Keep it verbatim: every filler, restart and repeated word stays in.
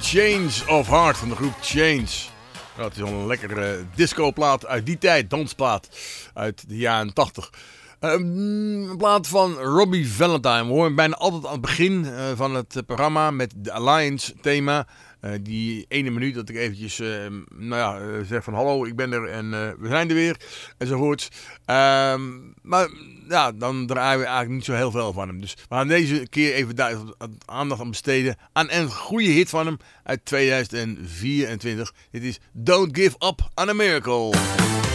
Change of Heart van de groep Change. Dat is wel een lekkere discoplaat uit die tijd, dansplaat uit de jaren tachtig. Um, een plaat van Robbie Valentine. We horen bijna altijd aan het begin uh, van het programma met de Alliance thema. Uh, die ene minuut dat ik eventjes uh, nou ja, uh, zeg van hallo, ik ben er en uh, we zijn er weer enzovoorts. Um, maar ja, dan draaien we eigenlijk niet zo heel veel van hem. Dus we gaan deze keer even daar aandacht aan besteden aan een goede hit van hem uit tweeduizend vierentwintig. Dit is Don't Give Up on a Miracle.